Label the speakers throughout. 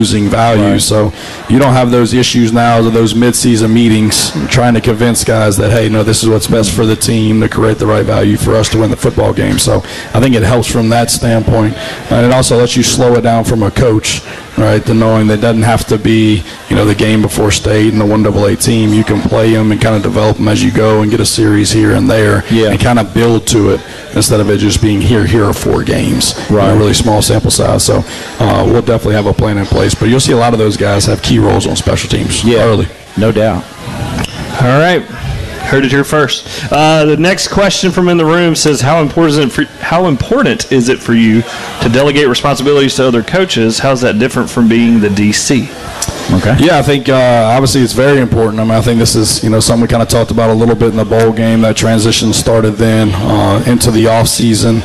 Speaker 1: losing value.
Speaker 2: Right.
Speaker 1: So you don't have those issues now or those mid-season meetings trying to convince guys that, hey, no, this is what's best for the team to create the right value for us to win the football game. So I think it helps from that standpoint. And it also lets you slow it down from a coach, right, to knowing that it doesn't have to be, the game before state and the 1AA team. You can play them and kind of develop them as you go and get a series here and there and kind of build to it instead of it just being here are 4 games.
Speaker 2: Right.
Speaker 1: A really small sample size. So we'll definitely have a plan in place. But you'll see a lot of those guys have key roles on special teams early.
Speaker 2: No doubt.
Speaker 3: All right. Heard it here first. The next question from in the room says, how important is it for you to delegate responsibilities to other coaches? How's that different from being the DC?
Speaker 2: Okay.
Speaker 1: Yeah, I think obviously it's very important. I mean, I think this is something we kind of talked about a little bit in the bowl game. That transition started then into the off season,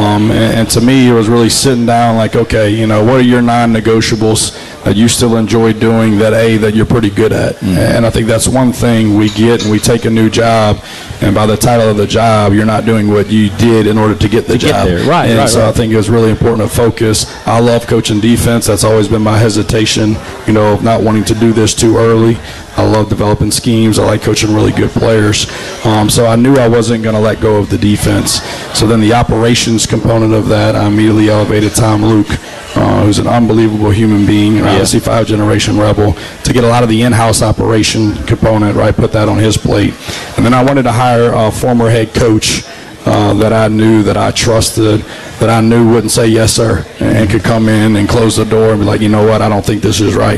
Speaker 1: and to me, it was really sitting down like, okay, what are your non-negotiables that you still enjoy doing that you're pretty good at? Mm-hmm. And I think that's one thing we get, and we take a new job, and by the title of the job, you're not doing what you did in order to get the job.
Speaker 2: Get there. Right.
Speaker 1: And
Speaker 2: right,
Speaker 1: so
Speaker 2: right.
Speaker 1: I think it was really important to focus. I love coaching defense. That's always been my hesitation, of not wanting to do this too early. I love developing schemes. I like coaching really good players. So I knew I wasn't going to let go of the defense. So then the operations component of that, I immediately elevated Tom Luke, who's an unbelievable human being, obviously 5-generation Rebel, to get a lot of the in-house operation component, right, put that on his plate. And then I wanted to hire a former head coach that I knew, that I trusted, that I knew wouldn't say yes, sir, and could come in and close the door and be like, you know what, I don't think this is right.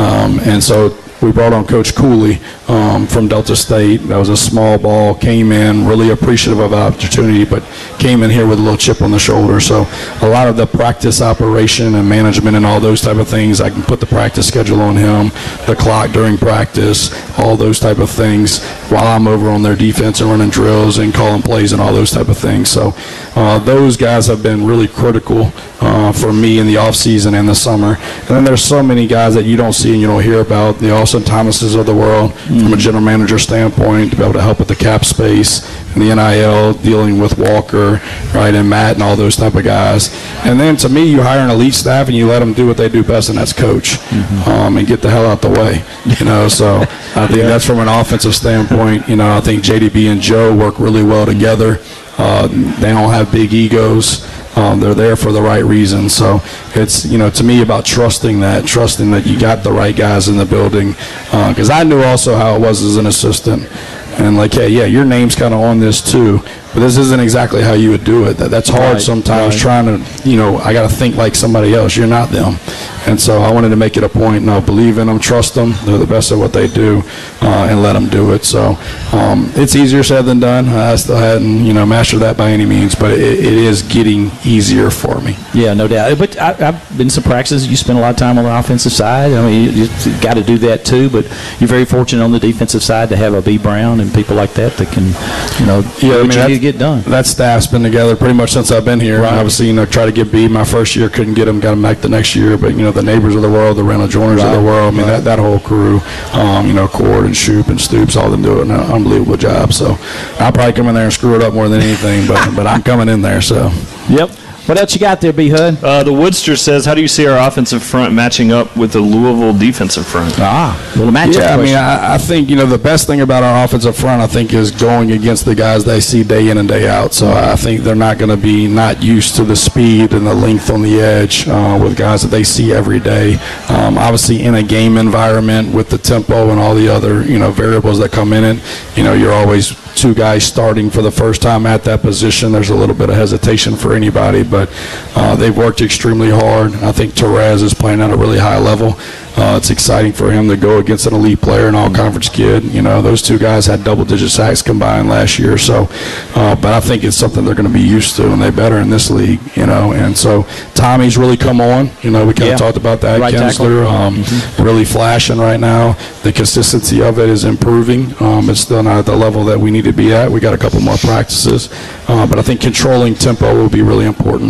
Speaker 1: And so we brought on Coach Cooley from Delta State. That was a small ball, came in, really appreciative of the opportunity, but came in here with a little chip on the shoulder. So a lot of the practice operation and management and all those type of things, I can put the practice schedule on him, the clock during practice, all those type of things, while I'm over on their defense and running drills and calling plays and all those type of things. So those guys have been really critical for me in the offseason and the summer. And then there's so many guys that you don't see and you don't hear about, the Austin Thomases of the world, from a general manager standpoint, to be able to help with the cap space and the NIL, dealing with Walker, right, and Matt and all those type of guys. And then to me, you hire an elite staff and you let them do what they do best, and that's coach, and get the hell out the way. So I think that's from an offensive standpoint. I think JDB and Joe work really well together. They don't have big egos. They're there for the right reasons. So it's, to me, about trusting that you got the right guys in the building. Because I knew also how it was as an assistant. And like, hey, yeah, your name's kind of on this too, but this isn't exactly how you would do it. That's hard sometimes trying to, I got to think like somebody else. You're not them. And so I wanted to make it a point, believe in them, trust them. They're the best at what they do, and let them do it. So it's easier said than done. I still hadn't, mastered that by any means, but it is getting easier for me.
Speaker 2: Yeah, no doubt. But I've been to some practices. You spend a lot of time on the offensive side. I mean, you got to do that too, but you're very fortunate on the defensive side to have a B. Brown and people like that can, you need to get done.
Speaker 1: That staff's been together pretty much since I've been here. Right. Obviously, try to get B my first year, couldn't get him, got him back the next year, but, the Neighbors of the world, the Randall Joiners of the world, I mean, that whole crew, Cord and Shoop and Stoops, all of them do an unbelievable job. So I'll probably come in there and screw it up more than anything, but I'm coming in there, so.
Speaker 2: Yep. What else you got there, B-Hud?
Speaker 3: The Woodster says, how do you see our offensive front matching up with the Louisville defensive front?
Speaker 2: Little matchup.
Speaker 1: Yeah,
Speaker 2: question.
Speaker 1: I think, the best thing about our offensive front, I think, is going against the guys they see day in and day out. So I think they're not going to be not used to the speed and the length on the edge with guys that they see every day. Obviously, in a game environment with the tempo and all the other, variables that come in it, you're always two guys starting for the first time at that position. There's a little bit of hesitation for anybody, but they've worked extremely hard. I think Terez is playing at a really high level. It's exciting for him to go against an elite player, an all-conference kid. Those two guys had double-digit sacks combined last year. So, but I think it's something they're going to be used to, and they better in this league. And so Tommy's really come on. We kind of talked about that.
Speaker 2: Right
Speaker 1: Kinsler, really flashing right now. The consistency of it is improving. It's still not at the level that we need to be at. We got a couple more practices, but I think controlling tempo will be really important.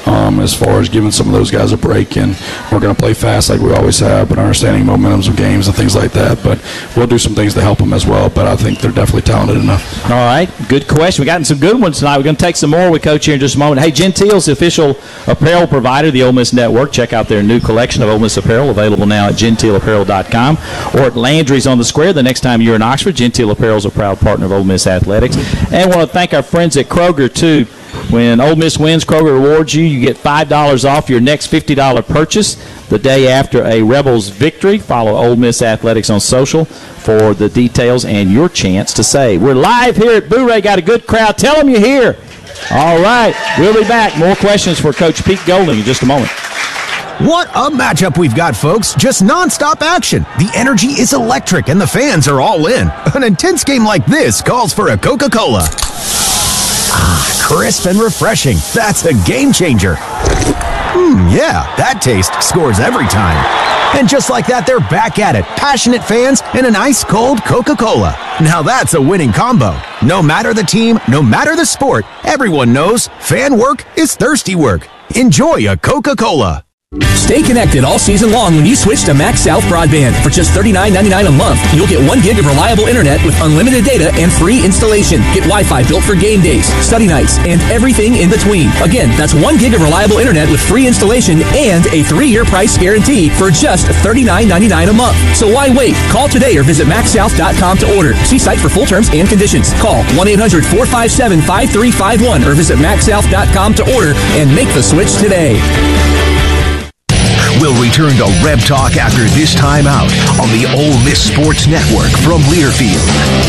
Speaker 1: as far as giving some of those guys a break. And we're going to play fast like we always have, but understanding momentums of games and things like that. But we'll do some things to help them as well. But I think they're definitely talented enough.
Speaker 2: All right, good question. We've gotten some good ones tonight. We're going to take some more with Coach here in just a moment. Hey, Gentile's the official apparel provider of the Ole Miss Network. Check out their new collection of Ole Miss apparel, available now at gentileapparel.com or at Landry's on the Square the next time you're in Oxford. Gentile Apparel is a proud partner of Ole Miss Athletics. And I want to thank our friends at Kroger, too. When Ole Miss wins, Kroger rewards you. You get $5 off your next $50 purchase the day after a Rebels victory. Follow Ole Miss Athletics on social for the details and your chance to save. We're live here at Boo Ray. Got a good crowd. Tell them you're here. All right. We'll be back. More questions for Coach Pete Golding in just a moment.
Speaker 4: What a matchup we've got, folks. Just nonstop action. The energy is electric, and the fans are all in. An intense game like this calls for a Coca-Cola. Crisp and refreshing. That's a game changer. Yeah, that taste scores every time. And just like that, they're back at it. Passionate fans and an ice-cold Coca-Cola. Now that's a winning combo. No matter the team, no matter the sport, everyone knows fan work is thirsty work. Enjoy a Coca-Cola.
Speaker 5: Stay connected all season long when you switch to Max South Broadband. For just $39.99 a month, you'll get 1 gig of reliable internet with unlimited data and free installation. Get Wi-Fi built for game days, study nights, and everything in between. Again, that's 1 gig of reliable internet with free installation and a 3-year price guarantee for just $39.99 a month. So why wait? Call today or visit maxsouth.com to order. See site for full terms and conditions. Call 1-800-457-5351 or visit maxsouth.com to order and make the switch today.
Speaker 4: We'll return to Reb Talk after this time out on the Ole Miss Sports Network from Learfield.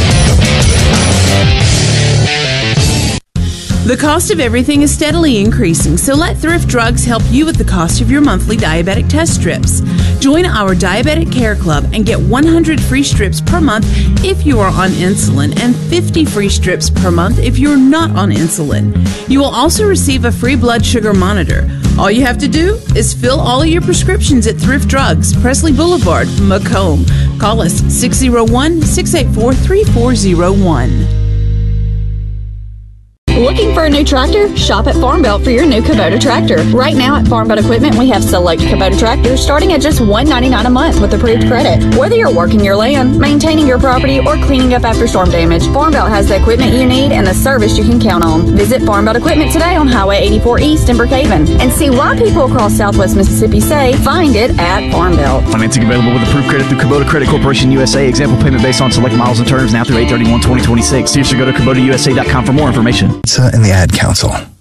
Speaker 6: The cost of everything is steadily increasing, so let Thrift Drugs help you with the cost of your monthly diabetic test strips. Join our Diabetic Care Club and get 100 free strips per month if you are on insulin and 50 free strips per month if you're not on insulin. You will also receive a free blood sugar monitor. All you have to do is fill all of your prescriptions at Thrift Drugs, Presley Boulevard, Macomb. Call us 601-684-3401.
Speaker 7: Looking for a new tractor? Shop at Farm Belt for your new Kubota tractor. Right now at Farm Belt Equipment, we have select Kubota tractors starting at just $199 a month with approved credit. Whether you're working your land, maintaining your property, or cleaning up after storm damage, Farm Belt has the equipment you need and the service you can count on. Visit Farm Belt Equipment today on Highway 84 East in Brookhaven and see why people across Southwest Mississippi say, find it at Farm Belt.
Speaker 8: Financing available with approved credit through Kubota Credit Corporation USA. Example payment based on select miles and terms now through 8/31/2026. See or go to KubotaUSA.com for more information.
Speaker 9: In the Ad Council.